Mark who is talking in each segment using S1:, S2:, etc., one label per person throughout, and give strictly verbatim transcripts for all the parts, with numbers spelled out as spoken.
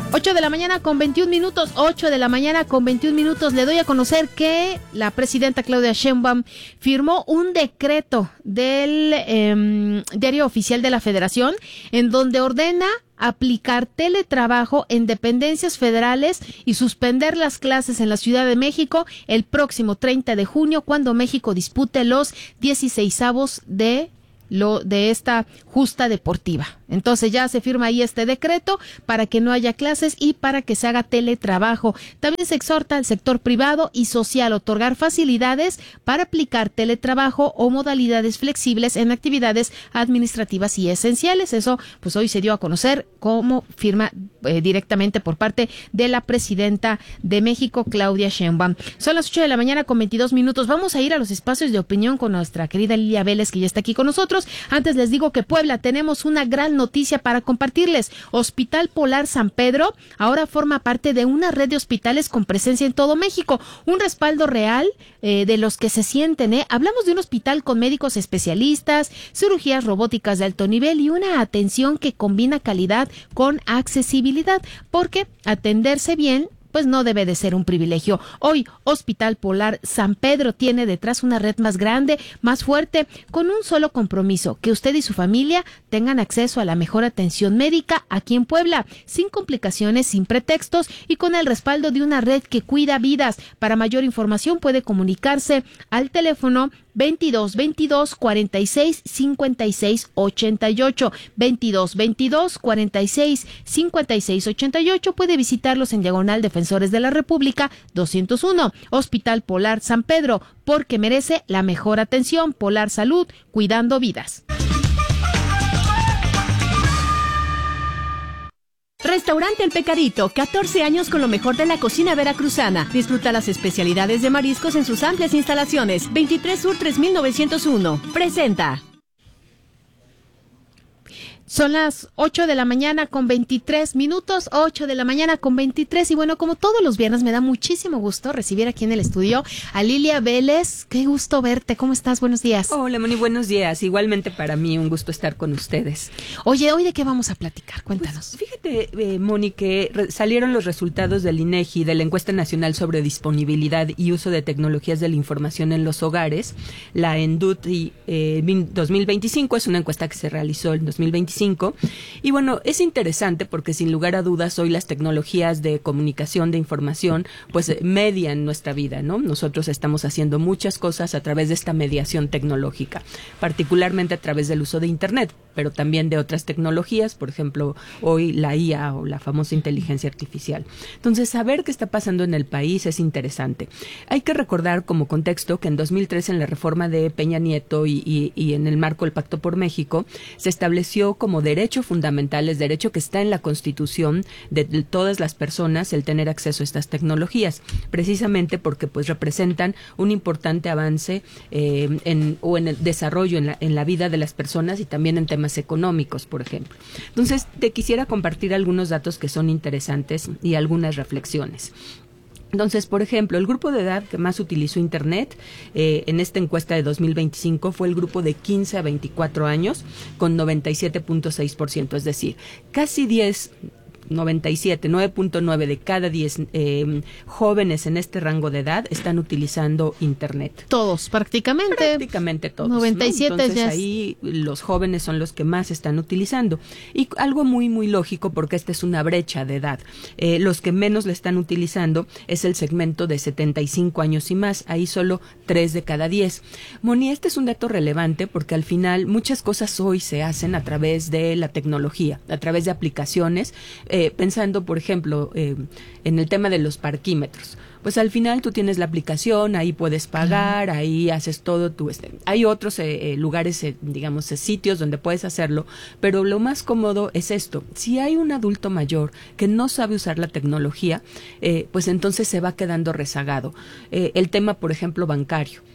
S1: ocho de la mañana con veintiún minutos, ocho de la mañana con veintiún minutos. Le doy a conocer que la presidenta Claudia Sheinbaum firmó un decreto del eh, Diario Oficial de la Federación en donde ordena aplicar teletrabajo en dependencias federales y suspender las clases en la Ciudad de México el próximo treinta de junio, cuando México dispute los dieciseisavos de lo de esta justa deportiva. Entonces ya se firma ahí este decreto para que no haya clases y para que se haga teletrabajo. También se exhorta al sector privado y social a otorgar facilidades para aplicar teletrabajo o modalidades flexibles en actividades administrativas y esenciales. Eso pues hoy se dio a conocer como firma eh, directamente por parte de la presidenta de México, Claudia Sheinbaum. Son las ocho de la mañana con veintidós minutos. Vamos a ir a los espacios de opinión con nuestra querida Lilia Vélez, que ya está aquí con nosotros. Antes les digo que Puebla, tenemos una gran noticia para compartirles. Hospital Polar San Pedro ahora forma parte de una red de hospitales con presencia en todo México. Un respaldo real eh, de los que se sienten. ¿eh? Hablamos de un hospital con médicos especialistas, cirugías robóticas de alto nivel y una atención que combina calidad con accesibilidad, porque atenderse bien pues no debe de ser un privilegio. Hoy, Hospital Polar San Pedro tiene detrás una red más grande, más fuerte, con un solo compromiso: que usted y su familia tengan acceso a la mejor atención médica aquí en Puebla, sin complicaciones, sin pretextos y con el respaldo de una red que cuida vidas. Para mayor información puede comunicarse al teléfono veintidós veintidós cuarenta y seis cincuenta y seis ochenta y ocho, veintidós veintidós cuarenta y seis cincuenta y seis ochenta y ocho. Puede visitarlos en diagonal Defensores de la República doscientos uno. Hospital Polar San Pedro, porque merece la mejor atención. Polar Salud, cuidando vidas.
S2: Restaurante El Pecarito, catorce años con lo mejor de la cocina veracruzana. Disfruta las especialidades de mariscos en sus amplias instalaciones. veintitrés Sur tres mil novecientos uno. Presenta.
S1: Son las ocho de la mañana con veintitrés minutos, ocho de la mañana con veintitrés. Y bueno, como todos los viernes, me da muchísimo gusto recibir aquí en el estudio a Lilia Vélez. Qué gusto verte. ¿Cómo estás? Buenos días.
S3: Hola, Moni, buenos días. Igualmente para mí un gusto estar con ustedes.
S1: Oye, ¿hoy de qué vamos a platicar? Cuéntanos.
S3: Pues fíjate, eh, Moni, que re- salieron los resultados del INEGI, de la Encuesta Nacional sobre Disponibilidad y Uso de Tecnologías de la Información en los Hogares. La ENDUTI eh, dos mil veinticinco es una encuesta que se realizó en dos mil veinticinco. Y bueno, es interesante porque sin lugar a dudas hoy las tecnologías de comunicación, de información, pues median nuestra vida, ¿no? Nosotros estamos haciendo muchas cosas a través de esta mediación tecnológica, particularmente a través del uso de Internet, pero también de otras tecnologías, por ejemplo, hoy la I A o la famosa inteligencia artificial. Entonces, saber qué está pasando en el país es interesante. Hay que recordar como contexto que en dos mil tres, en la reforma de Peña Nieto y, y, y en el marco del Pacto por México, se estableció como como derecho fundamental, es derecho que está en la Constitución de todas las personas el tener acceso a estas tecnologías, precisamente porque pues representan un importante avance eh, en, o en el desarrollo en la, en la vida de las personas y también en temas económicos, por ejemplo. Entonces, te quisiera compartir algunos datos que son interesantes y algunas reflexiones. Entonces, por ejemplo, el grupo de edad que más utilizó Internet eh, en esta encuesta de dos mil veinticinco fue el grupo de quince a veinticuatro años, con noventa y siete punto seis por ciento, es decir, casi diez, noventa y siete, nueve punto nueve de cada diez eh, jóvenes en este rango de edad están utilizando Internet.
S1: Todos, prácticamente.
S3: Prácticamente todos.
S1: noventa y siete,
S3: ¿no? Entonces
S1: ya es...
S3: ahí los jóvenes son los que más están utilizando. Y algo muy, muy lógico, porque esta es una brecha de edad. Eh, los que menos le están utilizando es el segmento de setenta y cinco años y más. Ahí solo tres de cada diez. Moni, este es un dato relevante porque al final muchas cosas hoy se hacen a través de la tecnología, a través de aplicaciones, eh, pensando, por ejemplo, eh, en el tema de los parquímetros. Pues al final tú tienes la aplicación, ahí puedes pagar, uh-huh. ahí haces todo tu... Este, hay otros eh, eh, lugares, eh, digamos, eh, sitios donde puedes hacerlo, pero lo más cómodo es esto. Si hay un adulto mayor que no sabe usar la tecnología, eh, pues entonces se va quedando rezagado. Eh, el tema, por ejemplo, bancario.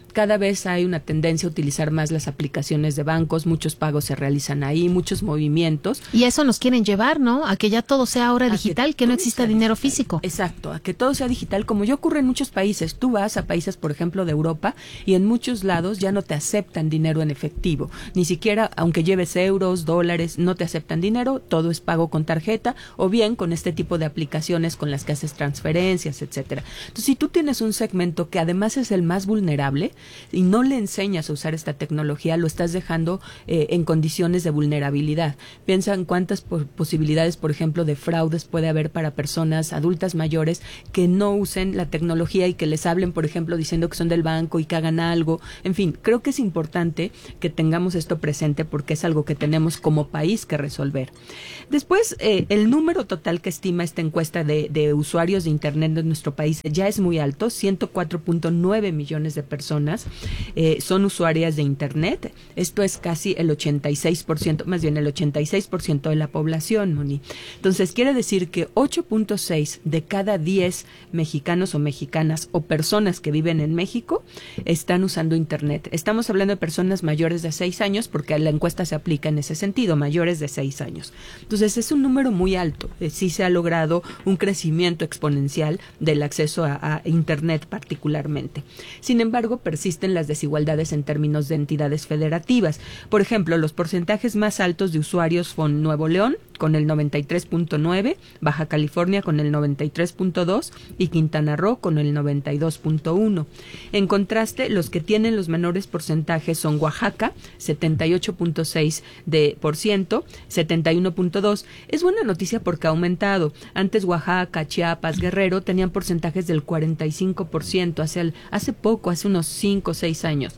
S3: cada vez hay una tendencia a utilizar más las aplicaciones de bancos, muchos pagos se realizan ahí, muchos movimientos.
S1: Y eso nos quieren llevar, ¿no? A que ya todo sea ahora digital, que, que no exista dinero
S3: digital.
S1: físico.
S3: Exacto, a que todo sea digital, como ya ocurre en muchos países. Tú vas a países, por ejemplo, de Europa, y en muchos lados ya no te aceptan dinero en efectivo, ni siquiera, aunque lleves euros, dólares, no te aceptan dinero, todo es pago con tarjeta, o bien con este tipo de aplicaciones con las que haces transferencias, etcétera. Entonces, si tú tienes un segmento que además es el más vulnerable y no le enseñas a usar esta tecnología, lo estás dejando eh, en condiciones de vulnerabilidad. Piensa en cuántas po- posibilidades, por ejemplo, de fraudes puede haber para personas adultas mayores que no usen la tecnología y que les hablen, por ejemplo, diciendo que son del banco y que hagan algo. En fin, creo que es importante que tengamos esto presente porque es algo que tenemos como país que resolver. Después, eh, el número total que estima esta encuesta de, de usuarios de Internet de nuestro país ya es muy alto, ciento cuatro punto nueve millones de personas eh, son usuarias de Internet. Esto es casi el ochenta y seis por ciento, más bien el ochenta y seis por ciento de la población, Moni. Entonces, quiere decir que ocho punto seis de cada diez mexicanos o mexicanas o personas que viven en México están usando Internet. Estamos hablando de personas mayores de seis años porque la encuesta se aplica en ese sentido, mayores de seis años. Entonces, es un número muy alto. Eh, sí se ha logrado un crecimiento exponencial del acceso a, a Internet particularmente. Sin embargo, persisten las desigualdades en términos de entidades federativas. Por ejemplo, los porcentajes más altos de usuarios son Nuevo León, con el noventa y tres punto nueve, Baja California con el noventa y tres punto dos y Quintana Roo con el noventa y dos punto uno. En contraste, los que tienen los menores porcentajes son Oaxaca, setenta y ocho punto seis por ciento, setenta y uno punto dos. Es buena noticia porque ha aumentado. Antes Oaxaca, Chiapas, Guerrero tenían porcentajes del cuarenta y cinco por ciento hace, el, hace poco, hace unos cinco o seis años.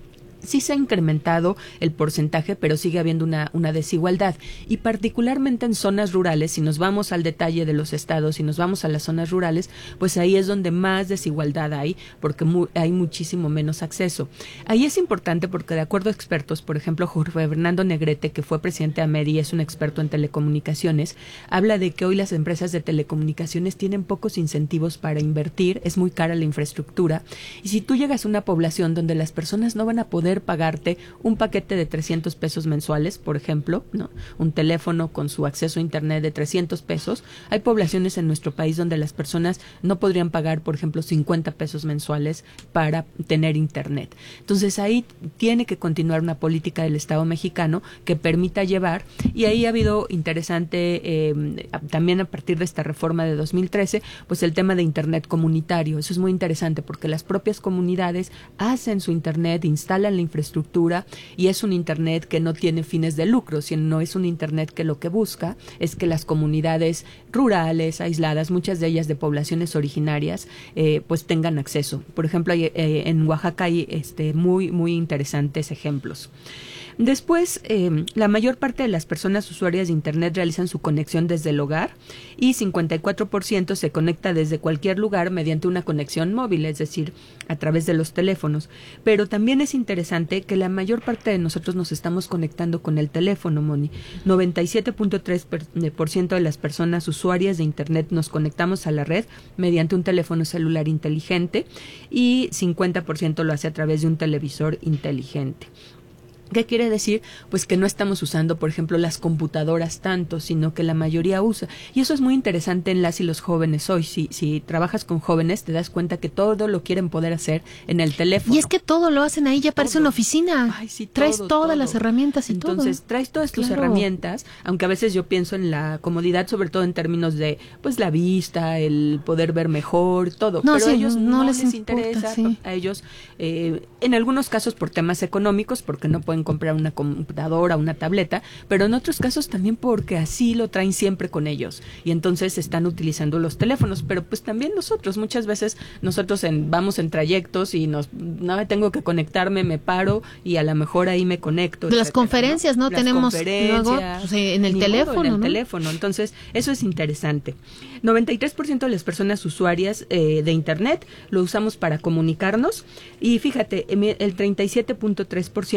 S3: Sí se ha incrementado el porcentaje, pero sigue habiendo una, una desigualdad. Y particularmente en zonas rurales, si nos vamos al detalle de los estados, si nos vamos a las zonas rurales, pues ahí es donde más desigualdad hay, porque mu- hay muchísimo menos acceso. Ahí es importante porque de acuerdo a expertos, por ejemplo, Jorge Fernando Negrete, que fue presidente de AMEDI y es un experto en telecomunicaciones, habla de que hoy las empresas de telecomunicaciones tienen pocos incentivos para invertir, es muy cara la infraestructura, y si tú llegas a una población donde las personas no van a poder pagarte un paquete de trescientos pesos mensuales, por ejemplo, ¿no? Un teléfono con su acceso a Internet de trescientos pesos. Hay poblaciones en nuestro país donde las personas no podrían pagar, por ejemplo, cincuenta pesos mensuales para tener Internet. Entonces, ahí tiene que continuar una política del Estado mexicano que permita llevar, y ahí ha habido interesante, eh, también a partir de esta reforma de dos mil trece, pues el tema de Internet comunitario. Eso es muy interesante porque las propias comunidades hacen su Internet, instalan la infraestructura y es un Internet que no tiene fines de lucro, sino es un Internet que lo que busca es que las comunidades rurales, aisladas, muchas de ellas de poblaciones originarias, eh, pues tengan acceso. Por ejemplo, hay, eh, en Oaxaca hay este, muy, muy interesantes ejemplos. Después, eh, la mayor parte de las personas usuarias de Internet realizan su conexión desde el hogar y cincuenta y cuatro por ciento se conecta desde cualquier lugar mediante una conexión móvil, es decir, a través de los teléfonos. Pero también es interesante que la mayor parte de nosotros nos estamos conectando con el teléfono, Moni. noventa y siete punto tres por ciento de las personas usuarias de Internet nos conectamos a la red mediante un teléfono celular inteligente y cincuenta por ciento lo hace a través de un televisor inteligente. ¿Qué quiere decir? Pues que no estamos usando, por ejemplo, las computadoras tanto, sino que la mayoría usa. Y eso es muy interesante en las y los jóvenes hoy. Si, si trabajas con jóvenes, te das cuenta que todo lo quieren poder hacer en el teléfono.
S1: Y es que todo lo hacen ahí, ya parece una oficina.
S3: Ay, sí,
S1: traes
S3: todo,
S1: todas
S3: todo.
S1: las herramientas y
S3: Entonces,
S1: todo.
S3: Entonces, traes todas tus
S1: Claro.
S3: herramientas, aunque a veces yo pienso en la comodidad, sobre todo en términos de, pues, la vista, el poder ver mejor, todo.
S1: No,
S3: Pero
S1: sí,
S3: a ellos
S1: no
S3: no,
S1: les
S3: les,
S1: importa,
S3: interesa,
S1: sí.
S3: a ellos, eh, en algunos casos por temas económicos, porque no pueden comprar una computadora, una tableta, pero en otros casos también porque así lo traen siempre con ellos y entonces están utilizando los teléfonos, pero pues también nosotros, muchas veces nosotros en, vamos en trayectos y nos, no tengo que conectarme, me paro y a lo mejor ahí me conecto.
S1: De las
S3: etcétera,
S1: conferencias, ¿no?
S3: Las
S1: Tenemos
S3: conferencias,
S1: luego pues, en el
S3: ni
S1: teléfono,
S3: modo, en el
S1: ¿no?
S3: teléfono, entonces eso es interesante. noventa y tres por ciento de las personas usuarias eh, de Internet lo usamos para comunicarnos y fíjate, el treinta y siete punto tres por ciento para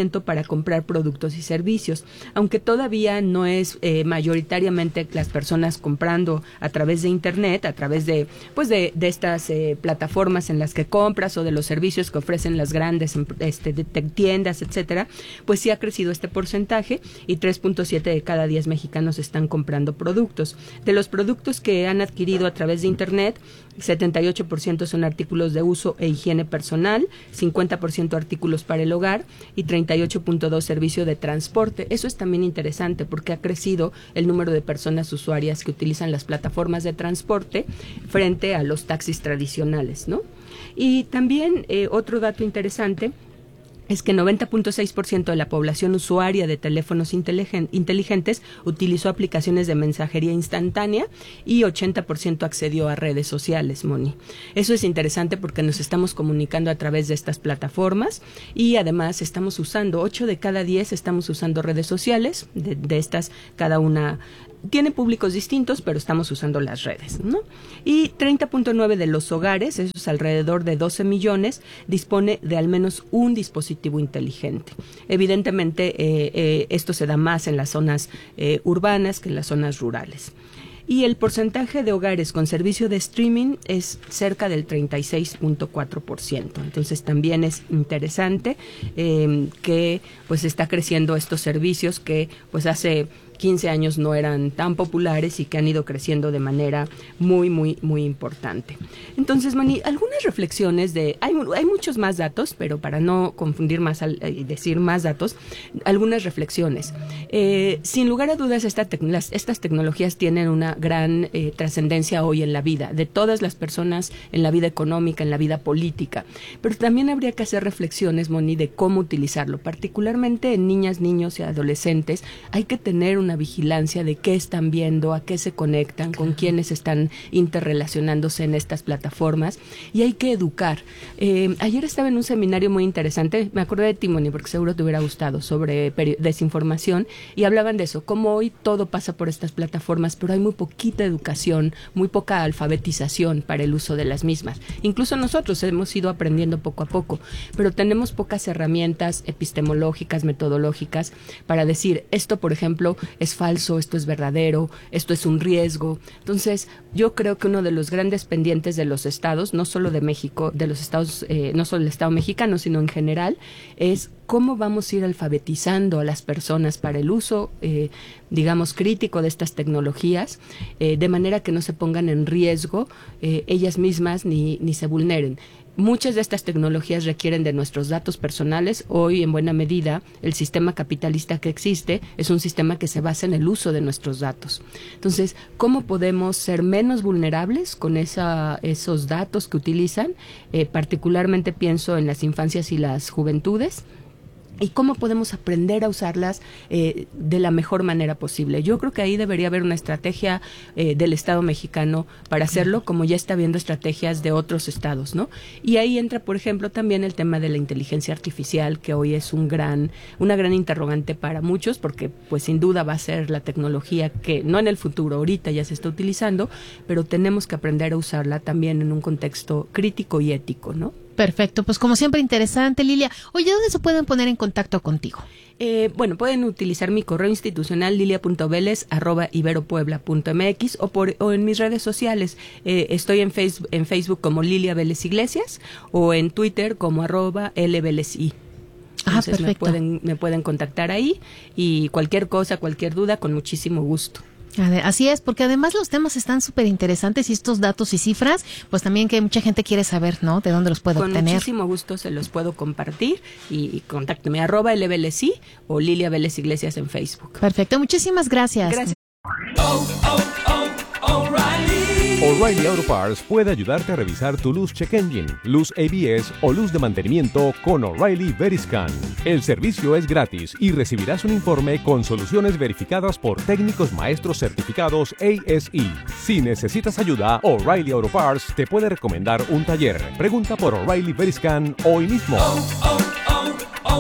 S3: comprar productos y servicios. Aunque todavía no es eh, mayoritariamente las personas comprando a través de Internet, a través de, pues de, de estas eh, plataformas en las que compras o de los servicios que ofrecen las grandes este, de, de tiendas, etcétera, pues sí ha crecido este porcentaje y tres punto siete de cada diez mexicanos están comprando productos. De los productos que han adquirido a través de Internet, setenta y ocho por ciento son artículos de uso e higiene personal, cincuenta por ciento artículos para el hogar y treinta y ocho punto dos servicio de transporte. Eso es también interesante porque ha crecido el número de personas usuarias que utilizan las plataformas de transporte frente a los taxis tradicionales, ¿no? Y también eh, otro dato interesante es que noventa punto seis por ciento de la población usuaria de teléfonos inteligen- inteligentes utilizó aplicaciones de mensajería instantánea y ochenta por ciento accedió a redes sociales, Moni. Eso es interesante porque nos estamos comunicando a través de estas plataformas y además estamos usando, ocho de cada diez estamos usando redes sociales, de, de estas cada una tiene públicos distintos, pero estamos usando las redes, ¿no? Y treinta punto nueve de los hogares, eso es alrededor de doce millones, dispone de al menos un dispositivo inteligente. Evidentemente, eh, eh, esto se da más en las zonas eh, urbanas que en las zonas rurales. Y el porcentaje de hogares con servicio de streaming es cerca del treinta y seis punto cuatro por ciento. Entonces también es interesante eh, que pues está creciendo estos servicios que pues hace quince años no eran tan populares y que han ido creciendo de manera muy, muy, muy importante. Entonces, Moni, algunas reflexiones de... Hay, hay muchos más datos, pero para no confundir más y eh, decir más datos, algunas reflexiones. Eh, sin lugar a dudas, esta tec- las, estas tecnologías tienen una gran eh, trascendencia hoy en la vida de todas las personas, en la vida económica, en la vida política. Pero también habría que hacer reflexiones, Moni, de cómo utilizarlo. Particularmente en niñas, niños y adolescentes, hay que tener un una vigilancia de qué están viendo, a qué se conectan, con quiénes están interrelacionándose en estas plataformas y hay que educar. Eh, ayer estaba en un seminario muy interesante, me acordé de ti, Moni, porque seguro te hubiera gustado, sobre peri- desinformación y hablaban de eso, cómo hoy todo pasa por estas plataformas, pero hay muy poquita educación, muy poca alfabetización para el uso de las mismas. Incluso nosotros hemos ido aprendiendo poco a poco, pero tenemos pocas herramientas epistemológicas, metodológicas para decir, esto, por ejemplo, es falso, esto es verdadero, esto es un riesgo. Entonces, yo creo que uno de los grandes pendientes de los estados, no solo de México, de los estados, eh, no solo del estado mexicano, sino en general, es cómo vamos a ir alfabetizando a las personas para el uso, eh, digamos, crítico de estas tecnologías, eh, de manera que no se pongan en riesgo eh, ellas mismas ni, ni se vulneren. Muchas de estas tecnologías requieren de nuestros datos personales. Hoy, en buena medida, el sistema capitalista que existe es un sistema que se basa en el uso de nuestros datos. Entonces, ¿cómo podemos ser menos vulnerables con esa, esos datos que utilizan? Eh, particularmente pienso en las infancias y las juventudes. ¿Y cómo podemos aprender a usarlas eh, de la mejor manera posible? Yo creo que ahí debería haber una estrategia eh, del Estado mexicano para hacerlo, como ya está habiendo estrategias de otros estados, ¿no? Y ahí entra, por ejemplo, también el tema de la inteligencia artificial, que hoy es un gran, una gran interrogante para muchos, porque pues sin duda va a ser la tecnología que, no en el futuro, ahorita ya se está utilizando, pero tenemos que aprender a usarla también en un contexto crítico y ético, ¿no?
S1: Perfecto, pues como siempre interesante, Lilia. Oye, ¿dónde se pueden poner en contacto contigo?
S3: Eh, bueno, pueden utilizar mi correo institucional lilia punto velez arroba iberopuebla punto mx o, por, o en mis redes sociales. Eh, estoy en Facebook, en Facebook como Lilia Vélez Iglesias o en Twitter como arroba lvelezi. Entonces
S1: ah, perfecto.
S3: Me pueden, me pueden contactar ahí y cualquier cosa, cualquier duda, con muchísimo gusto.
S1: Así es, porque además los temas están súper interesantes y estos datos y cifras, pues también que mucha gente quiere saber, ¿no? De dónde los puede
S3: Con
S1: obtener.
S3: Con muchísimo gusto se los puedo compartir y contácteme arroba lvelezi o Lilia Vélez Iglesias en Facebook.
S1: Perfecto, muchísimas gracias.
S3: Gracias.
S4: Oh, oh, oh, O'Reilly. O'Reilly Auto Parts puede ayudarte a revisar tu luz check engine, luz A B S o luz de mantenimiento con O'Reilly Veriscan. El servicio es gratis y recibirás un informe con soluciones verificadas por técnicos maestros certificados A S E. Si necesitas ayuda, O'Reilly Auto Parts te puede recomendar un taller. Pregunta por O'Reilly Veriscan hoy mismo.
S5: Oh, oh, oh,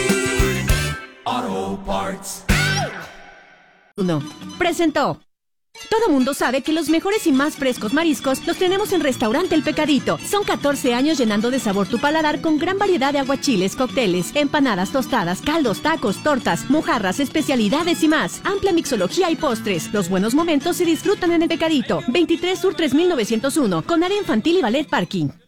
S5: O'Reilly Auto Parts.
S2: Uno. Presentó Todo mundo sabe que los mejores y más frescos mariscos los tenemos en Restaurante El Pecadito. Son catorce años llenando de sabor tu paladar con gran variedad de aguachiles, cócteles, empanadas, tostadas, caldos, tacos, tortas, mojarras, especialidades y más. Amplia mixología y postres. Los buenos momentos se disfrutan en El Pecadito. veintitrés Sur tres mil novecientos uno, con área infantil y ballet parking.